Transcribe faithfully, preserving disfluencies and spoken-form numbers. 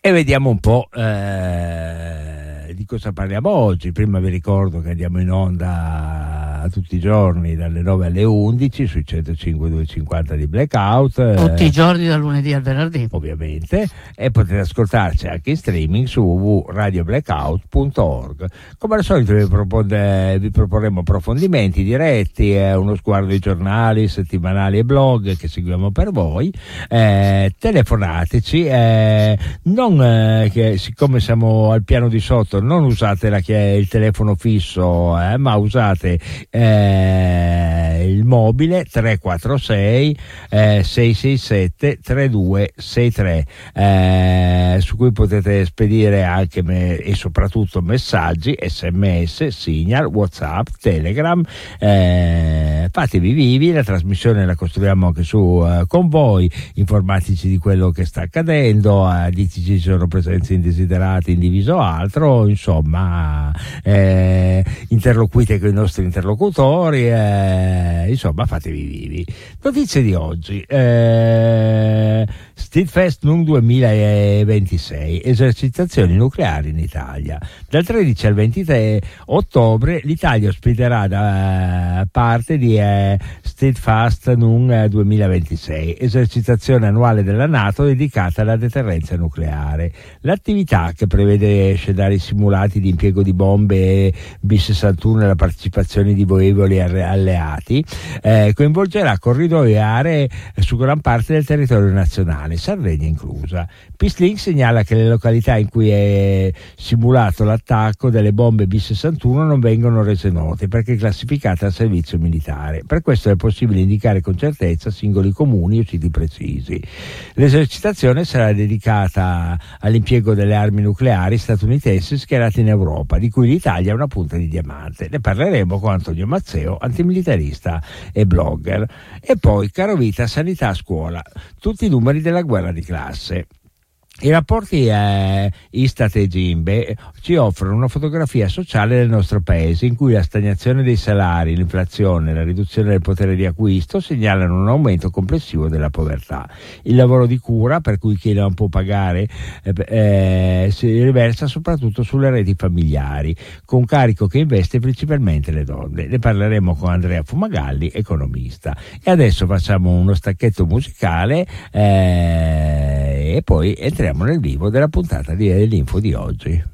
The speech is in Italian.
E vediamo un po' eh, di cosa parliamo oggi. Prima vi ricordo che andiamo in onda tutti i giorni dalle nove alle undici sui centocinque duecentocinquanta di Blackout, tutti eh, i giorni dal lunedì al venerdì ovviamente, e potete ascoltarci anche in streaming su w w w punto radio blackout punto org. Come al solito vi, propone, vi proporremo approfondimenti diretti, eh, uno sguardo ai giornali settimanali e blog che seguiamo per voi. eh, telefonateci, eh, non eh, che siccome siamo al piano di sotto non usate la, il telefono fisso, eh, ma usate Eh, il mobile tre quattro sei eh, sei sei sette tre due sei tre, eh, su cui potete spedire anche me- e soprattutto messaggi, sms, signal, whatsapp, telegram. Eh, fatevi vivi, la trasmissione la costruiamo anche su uh, con voi, informatici di quello che sta accadendo, eh, diteci ci sono presenze indesiderate, indiviso altro, insomma eh, interloquite con i nostri interlocutori. Eh, insomma fatevi vivi. Notizie di oggi. eh, Steadfast Nung duemilaventisei, esercitazioni nucleari in Italia. Dal tredici al ventitré ottobre l'Italia ospiterà da parte di eh, Steadfast Nung duemilaventisei, esercitazione annuale della NATO dedicata alla deterrenza nucleare. L'attività, che prevede scenari simulati di impiego di bombe B sessantuno e la partecipazione di velivoli alleati, eh, coinvolgerà corridoi e aree su gran parte del territorio nazionale, Sardegna inclusa. Peacelink segnala che le località in cui è simulato l'attacco delle bombe B sessantuno non vengono rese note perché classificate al servizio militare. Per questo è possibile indicare con certezza singoli comuni o siti precisi. L'esercitazione sarà dedicata all'impiego delle armi nucleari statunitensi schierate in Europa, di cui l'Italia è una punta di diamante. Ne parleremo con Antonio Mazzeo, antimilitarista e blogger. E poi carovita, sanità, scuola, tutti i numeri della guerra di classe. I rapporti eh, Istat e Gimbe ci offrono una fotografia sociale del nostro paese in cui la stagnazione dei salari, l'inflazione e la riduzione del potere di acquisto segnalano un aumento complessivo della povertà. Il lavoro di cura, per cui chi non può pagare, eh, eh, si riversa soprattutto sulle reti familiari, con carico che investe principalmente le donne. Ne parleremo con Andrea Fumagalli, economista. E adesso facciamo uno stacchetto musicale eh, e poi entriamo nel vivo della puntata di, dell'info di oggi.